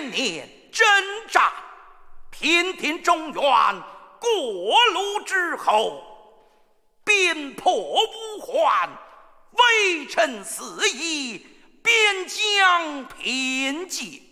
连年征战，平定中原，过路之后，鞭破五环，围城四夷，边疆平静。